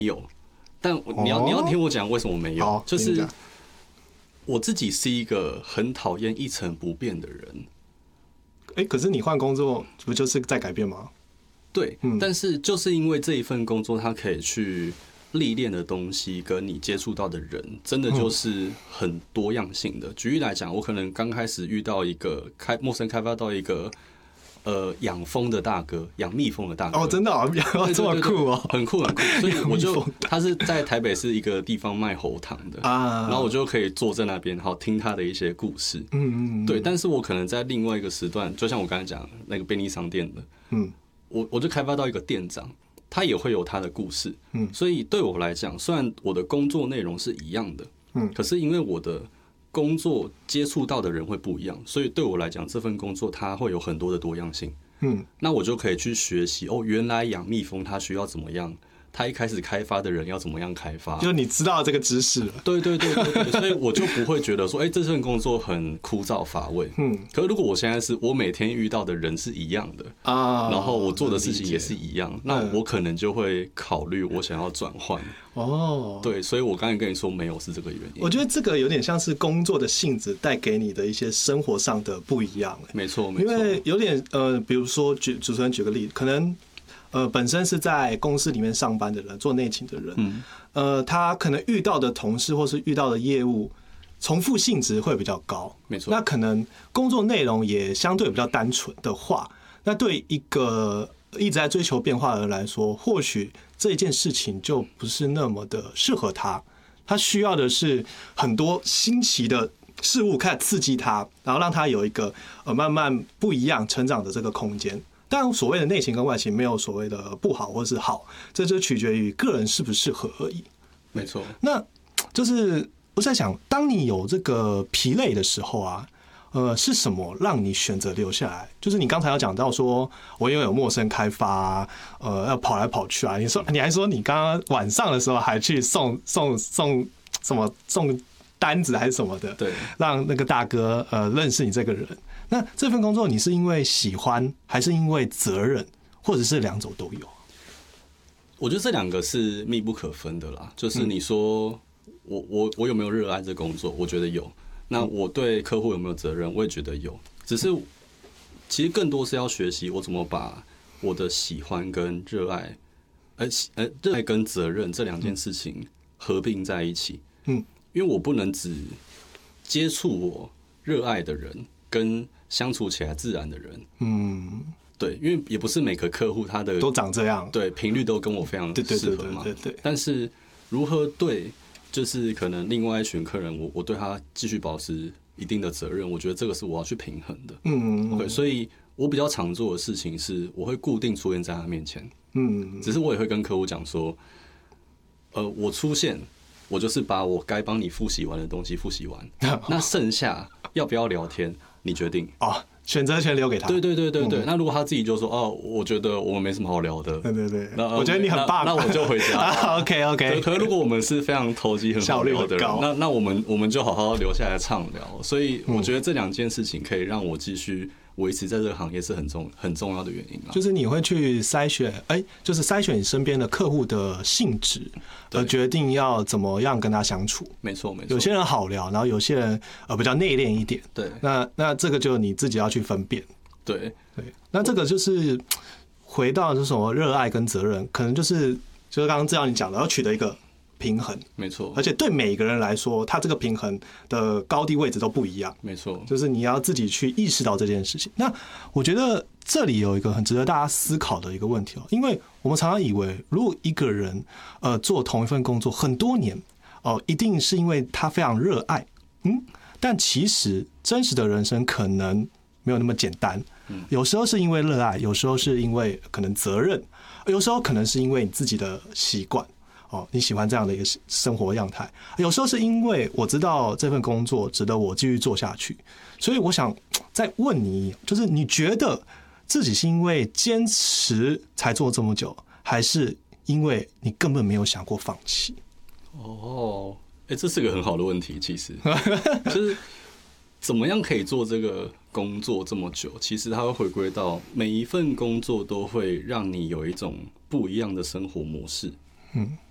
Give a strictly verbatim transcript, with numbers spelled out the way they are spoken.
有，但你要、哦、你要听我讲为什么没有，就是我自己是一个很讨厌一成不变的人。 哎、欸，可是你换工作不就是在改变吗？ 对、嗯，但是就是因为这一份工作，它可以去历练的东西，跟你接触到的人，真的就是很多样性的。举例来讲，我可能刚开始遇到一个开陌生开发到一个。呃，养蜂的大哥，养蜜蜂的大哥哦，真的啊，这么酷哦， 很酷很酷。所以我就他是在台北是一个地方卖喉糖的啊，然后我就可以坐在那边，好听他的一些故事。嗯嗯，对。但是我可能在另外一个时段，就像我刚才讲那个便利商店的，嗯，我我就开发到一个店长，他也会有他的故事。嗯，所以对我来讲，虽然我的工作内容是一样的，嗯，可是因为我的工作接触到的人会不一样，所以对我来讲，这份工作它会有很多的多样性。嗯，那我就可以去学习哦，原来养蜜蜂它需要怎么样，它一开始开发的人要怎么样开发， 就你知道这个知识了。 对对对对对，所以我就不会觉得说，哎、欸，这份工作很枯燥乏味。嗯，可是如果我现在是我每天遇到的人是一样的啊，然后我做的事情也是一样，那我可能就会考虑我想要转换。哦，对，所以我刚才跟你说没有是这个原因。 我觉得这个有点像是工作的性质带给你的一些生活上的不一样。 没错，没错。 因为有点呃，比如说举主持人举个例子，可能呃本身是在公司里面上班的人，做内勤的人，嗯，呃，他可能遇到的同事或是遇到的业务重复性质会比较高。 没错。 那可能工作内容也相对比较单纯的话，那对一个一直在追求变化的人来说，或许这件事情就不是那么的适合他。他需要的是很多新奇的事物开始刺激他，然后让他有一个呃慢慢不一样成长的这个空间。当然，所谓的内勤跟外勤没有所谓的不好或是好，这就取决于个人适不适合而已。 没错。 那就是我在想，当你有这个疲累的时候啊。呃，是什么让你选择留下来？就是你刚才有讲到说，我因为有陌生开发、啊，呃，要跑来跑去啊。你说，你还说你刚刚晚上的时候还去送送送什么送单子还是什么的， 对， 让那个大哥呃认识你这个人。那这份工作你是因为喜欢，还是因为责任，或者是两种都有？ 我觉得这两个是密不可分的啦。就是你说我我我有没有热爱这工作？我觉得有。那我对客户有没有责任？我也觉得有，只是其实更多是要学习我怎么把我的喜欢跟热爱，呃呃，热爱跟责任这两件事情合并在一起。嗯，因为我不能只接触我热爱的人跟相处起来自然的人。嗯，对，因为也不是每个客户他的都长这样， 对，频率都跟我非常适合嘛。 对对对对对。但是如何对？就是可能另外一群客人，我我对他继续保持一定的责任，我觉得这个是我要去平衡的。嗯 ，OK， 所以我比较常做的事情是，我会固定出现在他面前。嗯，只是我也会跟客户讲说，呃，我出现，我就是把我该帮你复习完的东西复习完，那剩下要不要聊天，你决定。 哦，选择权留给他。 对对对对对。嗯、那如果他自己就说哦，我觉得我们没什么好聊的。 对对对。 那我觉得你很棒。 那, 那我就回家。 OK OK。 可是如果我们是非常投机、很好聊的人，那那我们我们就好好留下来畅聊。所以我觉得这两件事情可以让我继续维持在这个行业是很重很重要的原因啊。 就是你会去筛选，哎、欸，就是筛选你身边的客户的性质，而决定要怎么样跟他相处。 没错没错。 有些人好聊，然后有些人呃比较内敛一点。 对。 那那这个就你自己要去分辨。 对对，那这个就是回到就是什么热爱跟责任，可能就是就是刚刚这样你讲的，要取得一个平衡， 没错。 而且对每个人来说，他这个平衡的高低位置都不一样， 没错。 就是你要自己去意识到这件事情。那我觉得这里有一个很值得大家思考的一个问题哦，因为我们常常以为，如果一个人呃做同一份工作很多年哦、呃，一定是因为他非常热爱，嗯，但其实真实的人生可能没有那么简单，有时候是因为热爱，有时候是因为可能责任，有时候可能是因为你自己的习惯哦，你喜欢这样的一个生活样态，有时候是因为我知道这份工作值得我继续做下去，所以我想再问你，就是你觉得自己是因为坚持才做这么久，还是因为你根本没有想过放弃？ 哦，哎、欸，这是个很好的问题，其实就是怎么样可以做这个工作这么久？其实它会回归到每一份工作都会让你有一种不一样的生活模式。嗯，